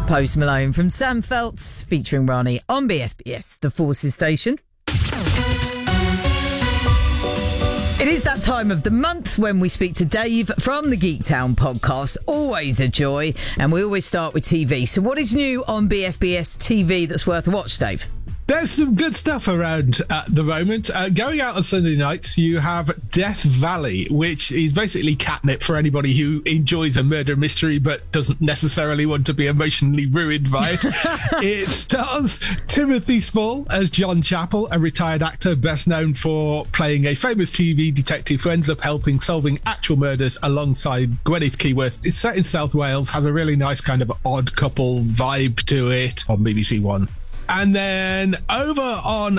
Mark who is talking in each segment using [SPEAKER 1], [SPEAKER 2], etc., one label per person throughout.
[SPEAKER 1] Post Malone from Sam Feltz featuring Rani on BFBS, the Forces station. It is that time of the month when we speak to Dave from the Geektown podcast. Always a joy, and we always start with TV. So what is new on BFBS TV that's worth a watch, Dave?
[SPEAKER 2] There's some good stuff around at the moment. Going out on Sunday nights, you have Death Valley, which is basically catnip for anybody who enjoys a murder mystery but doesn't necessarily want to be emotionally ruined by it. It stars Timothy Spall as John Chappell, a retired actor best known for playing a famous TV detective who ends up helping solving actual murders alongside Gwyneth Keyworth. It's set in South Wales, has a really nice kind of odd couple vibe to it on BBC One. And then over on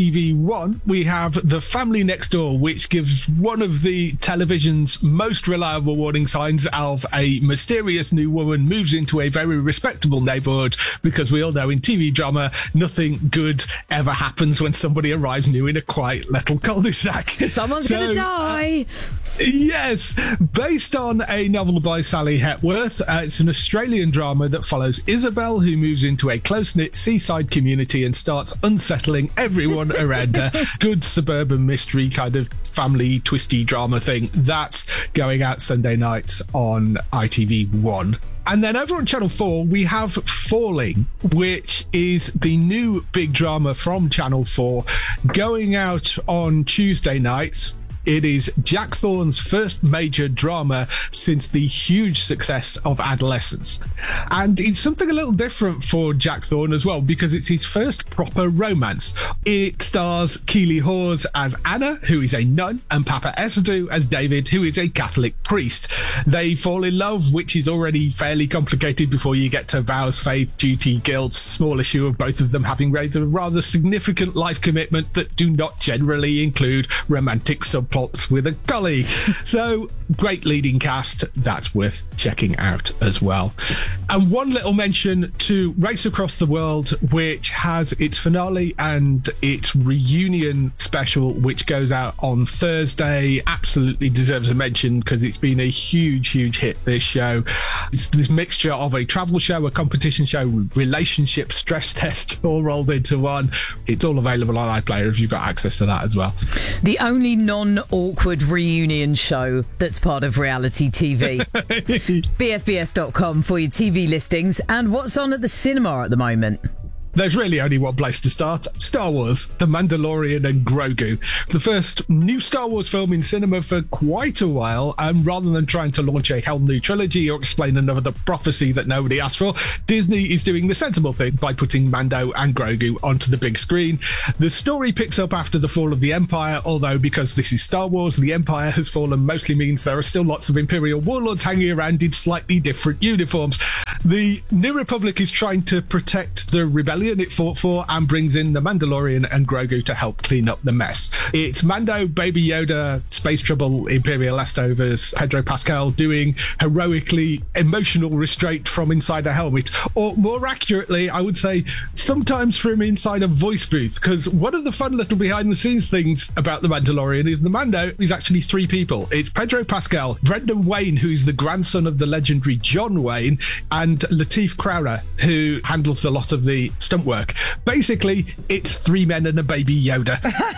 [SPEAKER 2] ITV1, we have The Family Next Door, which gives one of the television's most reliable warning signs of a mysterious new woman moves into a very respectable neighbourhood, because we all know in TV drama, nothing good ever happens when somebody arrives new in a quiet little cul-de-sac.
[SPEAKER 1] Someone's going to die.
[SPEAKER 2] Yes, based on a novel by Sally Hepworth. It's an Australian drama that follows Isabel, who moves into a close-knit seaside community and starts unsettling everyone around her. Good suburban mystery kind of family twisty drama thing. That's going out Sunday nights on ITV1. And then over on Channel 4, we have Falling, which is the new big drama from Channel 4, going out on Tuesday nights. It is Jack Thorne's first major drama since the huge success of Adolescence. And it's something a little different for Jack Thorne as well, because it's his first proper romance. It stars Keely Hawes as Anna, who is a nun, and Papa Esadu as David, who is a Catholic priest. They fall in love, which is already fairly complicated before you get to vows, faith, duty, guilt, small issue of both of them having made a rather significant life commitment that do not generally include romantic subplots with a colleague. So great leading cast, that's worth checking out as well. And one little mention to Race Across the World, which has its finale and its reunion special, which goes out on Thursday. Absolutely deserves a mention because it's been a huge hit, this show. It's this mixture of a travel show, a competition show, relationship stress test all rolled into one. It's all available on iPlayer if you've got access to that as well.
[SPEAKER 1] The only non-awkward reunion show that's part of reality TV. BFBS.com for your TV listings and what's on at the cinema at the moment.
[SPEAKER 2] There's really only one place to start. Star Wars, The Mandalorian and Grogu. The first new Star Wars film in cinema for quite a while, and rather than trying to launch a whole new trilogy or explain another prophecy that nobody asked for, Disney is doing the sensible thing by putting Mando and Grogu onto the big screen. The story picks up after the fall of the Empire, although because this is Star Wars, the Empire has fallen mostly means there are still lots of Imperial warlords hanging around in slightly different uniforms. The New Republic is trying to protect the rebellion it fought for and brings in the Mandalorian and Grogu to help clean up the mess. It's Mando, Baby Yoda, Space Trouble, Imperial Leftovers, Pedro Pascal doing heroically emotional restraint from inside a helmet, or more accurately, I would say sometimes from inside a voice booth, because one of the fun little behind the scenes things about the Mandalorian is the Mando is actually three people. It's Pedro Pascal, Brendan Wayne, who's the grandson of the legendary John Wayne, and Lateef Crowder, who handles a lot of the stunt work. Basically, it's three men and a baby Yoda.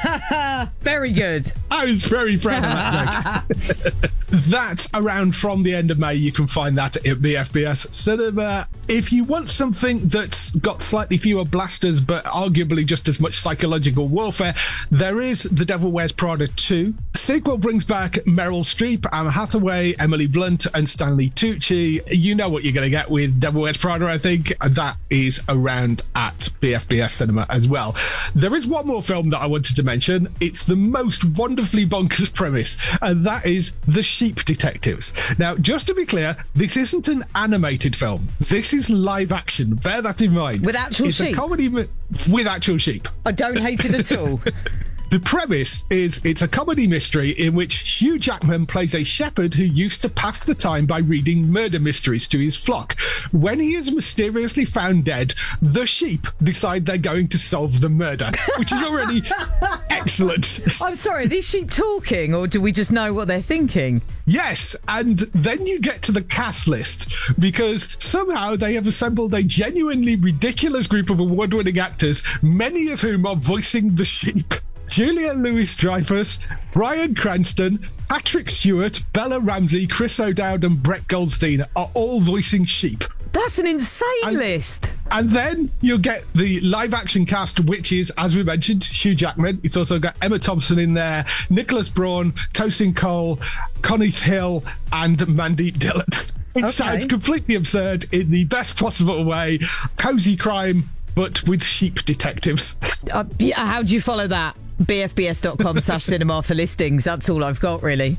[SPEAKER 1] Very good.
[SPEAKER 2] I was very proud of that joke. That's around from the end of May. You can find that at BFBS Cinema. If you want something that's got slightly fewer blasters but arguably just as much psychological warfare, there is The Devil Wears Prada 2. The sequel brings back Meryl Streep, Anne Hathaway, Emily Blunt and Stanley Tucci. You know what you're going to get with Devil Wears Prada, I think. That is around at BFBS Cinema as well. There is one more film that I wanted to mention. It's the most wonderfully bonkers premise, and that is The Sheep Detectives. Now, just to be clear, this isn't an animated film. This is live action. Bear that in mind.
[SPEAKER 1] With actual sheep?
[SPEAKER 2] It's a comedy with actual sheep.
[SPEAKER 1] I don't hate it at all.
[SPEAKER 2] The premise is it's a comedy mystery in which Hugh Jackman plays a shepherd who used to pass the time by reading murder mysteries to his flock. When he is mysteriously found dead, the sheep decide they're going to solve the murder, which is already Excellent.
[SPEAKER 1] I'm sorry, are these sheep talking, or do we just know what they're thinking?
[SPEAKER 2] Yes, and then you get to the cast list, because somehow they have assembled a genuinely ridiculous group of award-winning actors, many of whom are voicing the sheep. Julia Louis-Dreyfus, Bryan Cranston, Patrick Stewart, Bella Ramsey, Chris O'Dowd and Brett Goldstein are all voicing sheep.
[SPEAKER 1] That's an insane list.
[SPEAKER 2] And then you'll get the live-action cast, which is, as we mentioned, Hugh Jackman. It's also got Emma Thompson in there, Nicholas Braun, Tosin Cole, Connie Hill and Mandeep Dillon. It sounds completely absurd in the best possible way. Cozy crime, but with sheep detectives.
[SPEAKER 1] How do you follow that? bfbs.com/cinema for listings. That's all I've got, really.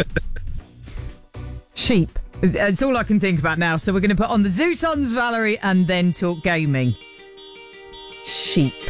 [SPEAKER 1] Sheep. It's all I can think about now. So we're going to put on the Zootons, Valerie, and then talk gaming. Sheep.